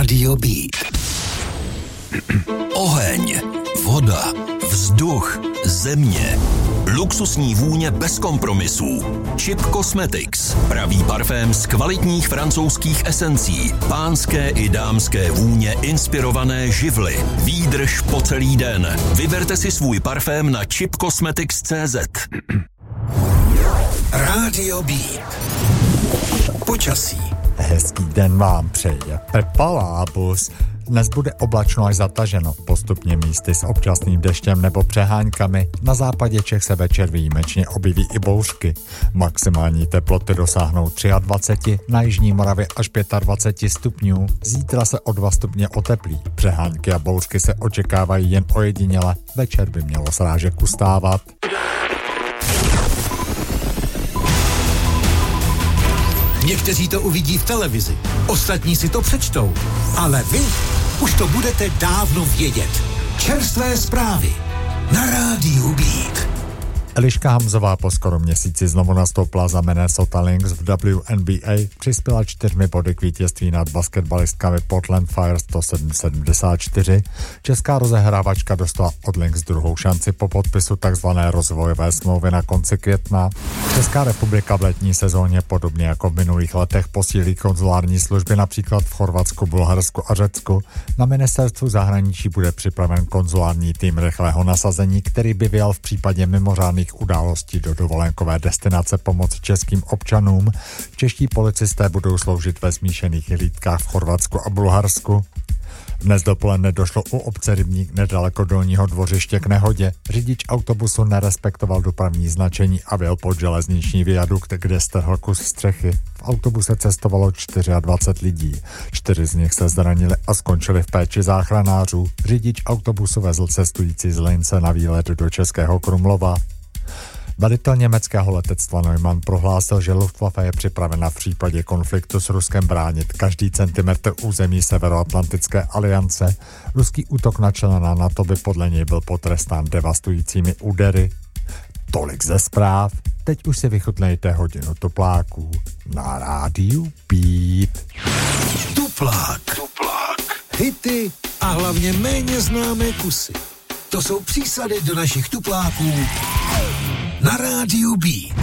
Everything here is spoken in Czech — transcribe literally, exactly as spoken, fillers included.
Rádio Beat. Oheň, voda, vzduch, země. Luxusní vůně bez kompromisů. Chip Cosmetics. Pravý parfém z kvalitních francouzských esencí. Pánské i dámské vůně inspirované živly. Výdrž po celý den. Vyberte si svůj parfém na chip cosmetics tečka cé zet. Rádio Beat. Počasí. Hezký den vám přeje Pepa Lábus. Dnes bude oblačno až zataženo, postupně místy s občasným deštěm nebo přeháňkami. Na západě Čech se večer výjimečně objeví i bouřky. Maximální teploty dosáhnou dvacet tři, na jižní Moravě až dvacet pět stupňů. Zítra se o dva stupně oteplí. Přehánky a bouřky se očekávají jen ojediněle. Večer by mělo srážek ustávat. Někteří to uvidí v televizi, ostatní si to přečtou, ale vy už to budete dávno vědět. Čerstvé zprávy na Rádiu Beat. Eliška Hamzová po skoro měsíci znovu nastoupila za Minnesota Lynx v W N B A, přispěla čtyřmi body k vítězství nad basketbalistkami Portland Fire sto sedm sedmdesát čtyři. Česká rozehrávačka dostala od Lynx druhou šanci po podpisu takzvané rozvojové smlouvy na konci května. Česká republika v letní sezóně podobně jako v minulých letech posílí konzulární služby například v Chorvatsku, Bulharsku a Řecku. Na ministerstvu zahraničí bude připraven konzulární tým rychlého nasazení, který by vyjel v případě mimořádných událostí do dovolenkové destinace pomoc českým občanům. Čeští policisté budou sloužit ve smíšených hlídkách v Chorvatsku a Bulharsku. Dnes dopoledne došlo u obce Rybník nedaleko Dolního Dvořiště k nehodě. Řidič autobusu nerespektoval dopravní značení a vyjel pod železniční viadukt, kde strhl kus střechy. V autobuse cestovalo dvacet čtyři lidí. Čtyři z nich se zranili a skončili v péči záchranářů. Řidič autobusu vezl cestující z Lince na výlet do Českého Krumlova. Velitel německého letectva Neumann prohlásil, že Luftwaffe je připravena v případě konfliktu s Ruskem bránit každý centimetr území Severoatlantické aliance. Ruský útok na člena NATO by podle něj byl potrestán devastujícími údery. Tolik ze zpráv. Teď už si vychutnejte hodinu tupláků na Rádiu Beat. Tuplák. Tuplák. Hity a hlavně méně známé kusy. To jsou přísady do našich tupláků na Rádiu Beat.